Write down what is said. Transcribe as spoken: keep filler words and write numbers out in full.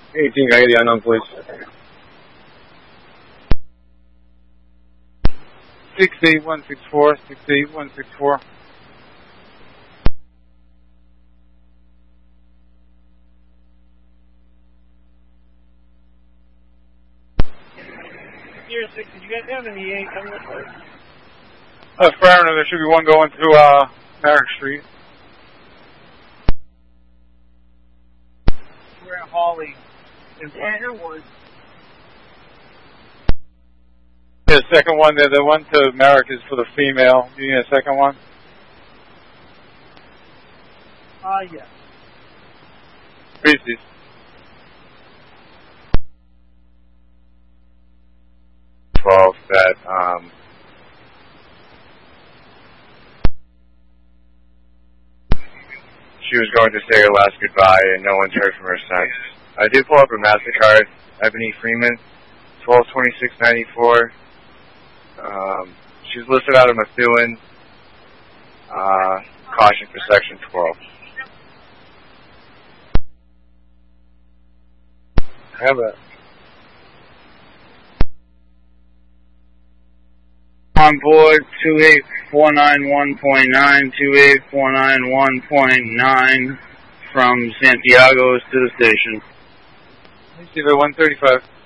eighteen, can I get the unknown, please? six eight one six four, six eight one six four. Year six, did you guys have an E A coming this way? Uh, Sparrow, there should be one going to uh, Merrick Street. We're at Hawley. And Tanner was. The second one, the, the one to Merrick is for the female. Do you need a second one? Ah, uh, yes. Species. twelve, that, um, she was going to say her last goodbye and no one's heard from her since. I did pull up her MasterCard, Ebony Freeman, twelve twenty-six ninety-four. Um, she's listed out of Methuen. Uh, caution for section twelve. Have it. On board two eight four nine one point nine, two eight four nine one point nine from Santiago's to the station. Receiver one thirty-five.